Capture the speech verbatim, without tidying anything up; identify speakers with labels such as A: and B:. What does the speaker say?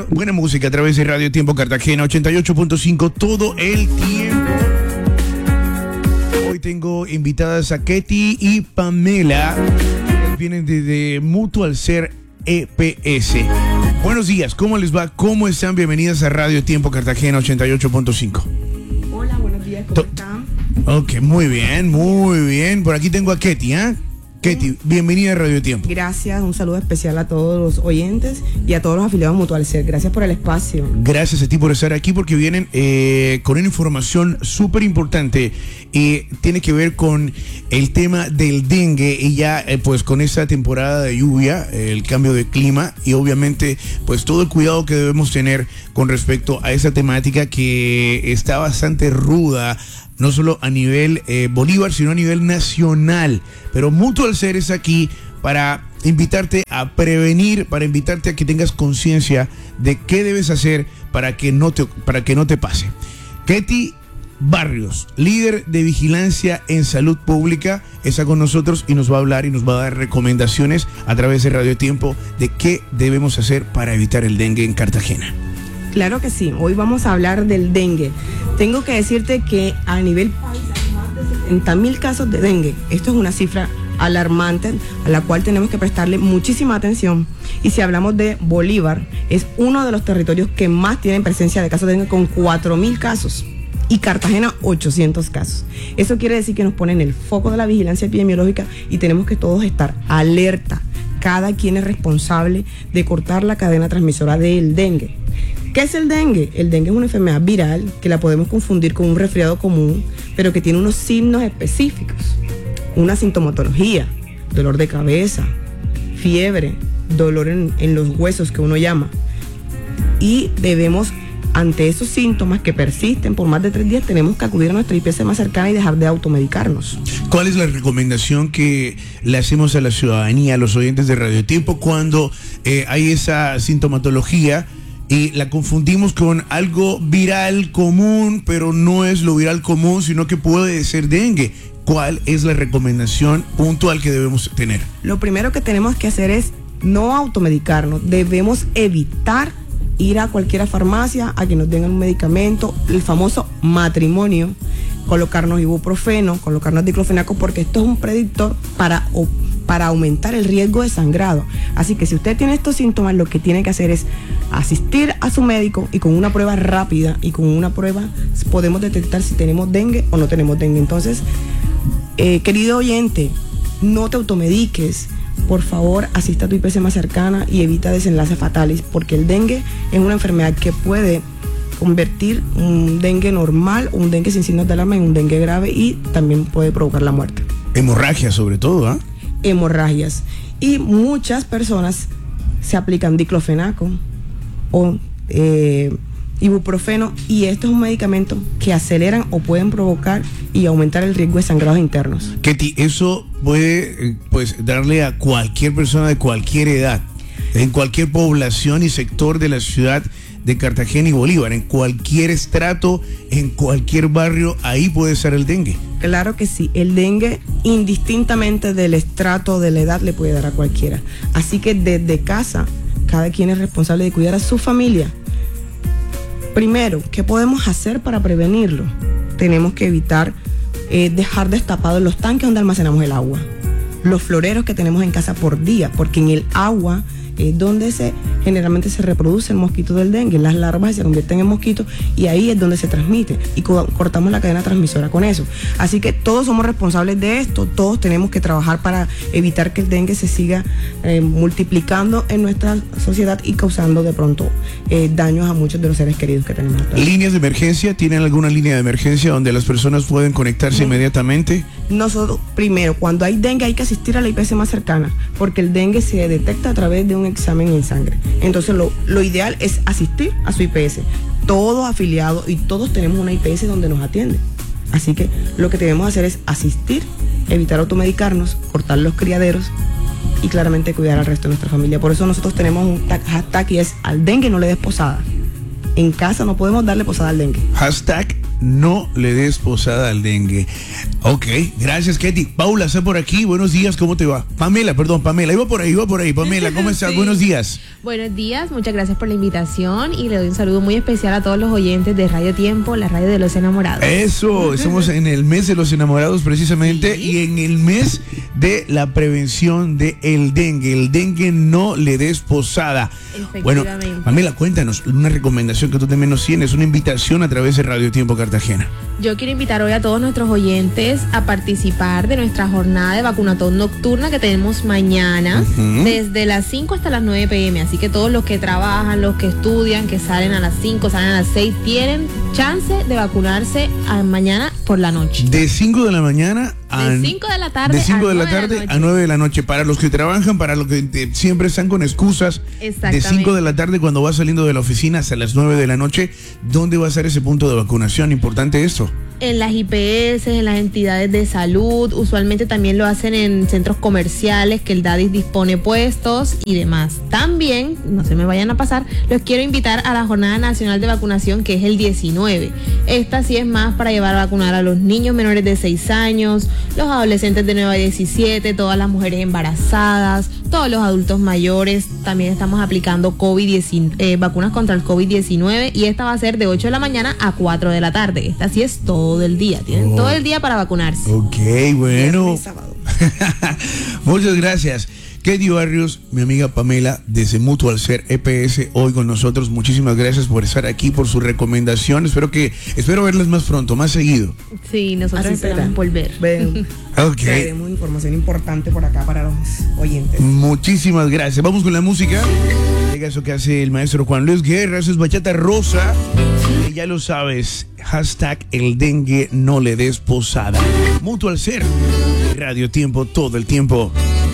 A: buena música a través de Radio Tiempo Cartagena ochenta y ocho punto cinco todo el tiempo. Hoy tengo invitadas a Ketty y Pamela. Vienen desde Mutual Ser E P S. Buenos días, ¿cómo les va? ¿Cómo están? Bienvenidas a Radio Tiempo Cartagena ochenta y ocho punto cinco.
B: Hola, buenos días, ¿cómo están?
A: Ok, muy bien, muy bien. Por aquí tengo a Ketty, ¿eh? Ketty, bienvenida a Radio Tiempo.
B: Gracias, un saludo especial a todos los oyentes y a todos los afiliados Mutual Ser. Gracias por el espacio.
A: Gracias a ti por estar aquí porque vienen eh, con una información súper importante y tiene que ver con el tema del dengue y ya eh, pues con esta temporada de lluvia, el cambio de clima y obviamente pues todo el cuidado que debemos tener con respecto a esa temática que está bastante ruda, no solo a nivel eh, Bolívar, sino a nivel nacional. Pero Mutual Ser es aquí para invitarte a prevenir, para invitarte a que tengas conciencia de qué debes hacer para que no te, para que no te pase. Ketty Barrios, líder de vigilancia en salud pública, está con nosotros y nos va a hablar y nos va a dar recomendaciones a través de Radio Tiempo de qué debemos hacer para evitar el dengue en Cartagena.
B: Claro que sí, hoy vamos a hablar del dengue. Tengo que decirte que a nivel país hay más de setenta mil casos de dengue. Esto es una cifra alarmante a la cual tenemos que prestarle muchísima atención. Y si hablamos de Bolívar, es uno de los territorios que más tienen presencia de casos de dengue con cuatro mil casos. Y Cartagena, ochocientos casos. Eso quiere decir que nos pone en el foco de la vigilancia epidemiológica y tenemos que todos estar alerta. Cada quien es responsable de cortar la cadena transmisora del dengue. ¿Qué es el dengue? El dengue es una enfermedad viral que la podemos confundir con un resfriado común, pero que tiene unos signos específicos. Una sintomatología, dolor de cabeza, fiebre, dolor en, en los huesos que uno llama. Y debemos, ante esos síntomas que persisten por más de tres días, tenemos que acudir a nuestra I P S más cercana y dejar de automedicarnos.
A: ¿Cuál es la recomendación que le hacemos a la ciudadanía, a los oyentes de Radio Tiempo, cuando eh, hay esa sintomatología y la confundimos con algo viral común, pero no es lo viral común, sino que puede ser dengue? ¿Cuál es la recomendación puntual que debemos tener?
B: Lo primero que tenemos que hacer es no automedicarnos. Debemos evitar ir a cualquier farmacia a que nos den un medicamento, el famoso matrimonio, colocarnos ibuprofeno, colocarnos diclofenaco, porque esto es un predictor para, para aumentar el riesgo de sangrado. Así que si usted tiene estos síntomas, lo que tiene que hacer es asistir a su médico y con una prueba rápida y con una prueba podemos detectar si tenemos dengue o no tenemos dengue. Entonces, eh, querido oyente, no te automediques. Por favor, asista a tu I P S más cercana y evita desenlaces fatales, porque el dengue es una enfermedad que puede convertir un dengue normal, un dengue sin signos de alarma, en un dengue grave y también puede provocar la muerte.
A: Hemorragia sobre todo, ¿ah? ¿eh?
B: Hemorragias. Y muchas personas se aplican diclofenaco o eh, ibuprofeno, y esto es un medicamento que aceleran o pueden provocar y aumentar el riesgo de sangrados internos.
A: Ketty, eso puede pues darle a cualquier persona de cualquier edad, en cualquier población y sector de la ciudad de Cartagena y Bolívar, en cualquier estrato, en cualquier barrio, ahí puede estar el dengue.
B: Claro que sí, el dengue indistintamente del estrato de la edad le puede dar a cualquiera. Así que desde casa, cada quien es responsable de cuidar a su familia. Primero, ¿qué podemos hacer para prevenirlo? Tenemos que evitar eh, dejar destapados los tanques donde almacenamos el agua, los floreros que tenemos en casa por día, porque en el agua es donde se, generalmente se reproduce el mosquito del dengue. Las larvas se convierten en mosquitos y ahí es donde se transmite y co- cortamos la cadena transmisora con eso. Así que todos somos responsables de esto, todos tenemos que trabajar para evitar que el dengue se siga eh, multiplicando en nuestra sociedad y causando de pronto eh, daños a muchos de los seres queridos que tenemos.
A: ¿Líneas de emergencia? ¿Tienen alguna línea de emergencia donde las personas pueden conectarse no. inmediatamente?
B: Nosotros, primero, cuando hay dengue hay que asistir a la I P S más cercana, porque el dengue se detecta a través de un examen en sangre. Entonces lo, lo ideal es asistir a su I P S. Todos afiliados y todos tenemos una I P S donde nos atiende. Así que lo que debemos hacer es asistir, evitar automedicarnos, cortar los criaderos y claramente cuidar al resto de nuestra familia. Por eso nosotros tenemos un hashtag y es: al dengue no le des posada. En casa no podemos darle posada al dengue.
A: Hashtag no le des posada al dengue. Ok, gracias, Ketty. Paula, está por aquí. Buenos días, ¿cómo te va? Pamela, perdón, Pamela. Iba por ahí, iba por ahí. Pamela, ¿cómo estás?
C: Sí.
A: Buenos días.
C: Buenos días, muchas gracias por la invitación y le doy un saludo muy especial a todos los oyentes de Radio Tiempo, la radio de los enamorados.
A: Eso, estamos en el mes de los enamorados precisamente,
C: Sí.
A: y en el mes de la prevención del dengue. El dengue no le des posada. Bueno,
C: Efectivamente.
A: Pamela, cuéntanos una recomendación que tú también nos tienes, una invitación a través de Radio Tiempo Cartagena.
C: Yo quiero invitar hoy a todos nuestros oyentes a participar de nuestra jornada de vacunatón nocturna que tenemos mañana,
A: Ujú.
C: desde las cinco hasta las nueve pe eme. Así que todos los que trabajan, los que estudian, que salen a las cinco, salen a las seis, tienen chance de vacunarse a mañana por la noche.
A: De cinco de la mañana a
C: De cinco de la tarde
A: de cinco
C: a
A: de la
C: nueve de la
A: tarde
C: noche.
A: a nueve de la noche. Para los que trabajan, para los que eh, siempre están con excusas, de
C: Exactamente.
A: cinco de la tarde cuando vas saliendo de la oficina hasta las nueve de la noche, ¿dónde va a ser ese punto de vacunación? Importante esto.
C: En las i pe ese, en las entidades de salud, usualmente también lo hacen en centros comerciales que el DADIS dispone puestos y demás. También, no se me vayan a pasar, los quiero invitar a la Jornada Nacional de Vacunación, que es el diecinueve. Esta sí es más para llevar a vacunar a los niños menores de seis años, los adolescentes de nueve a diecisiete, todas las mujeres embarazadas, todos los adultos mayores. También estamos aplicando COVID diecinueve, eh, vacunas contra el COVID diecinueve, y esta va a ser de ocho de la mañana a cuatro de la tarde. Esta sí es todo el día, tienen
A: Oh.
C: todo el día para vacunarse.
A: Ok, bueno.
B: Viernes, sábado.
A: Muchas gracias. Ketty Barrios, mi amiga Pamela, desde Mutual Ser E P S, hoy con nosotros. Muchísimas gracias por estar aquí, por su recomendación. Espero que, espero verles más pronto, más seguido.
C: Sí, nosotros
B: Así
C: esperamos
B: será.
C: volver.
B: Ven,
A: Ok.
B: traeremos información importante por acá para los oyentes.
A: Muchísimas gracias. Vamos con la música. Llega eso que hace el maestro Juan Luis Guerra, eso es Bachata Rosa. Y ya lo sabes, hashtag el dengue no le des posada. Mutual Ser, Radio Tiempo todo el tiempo.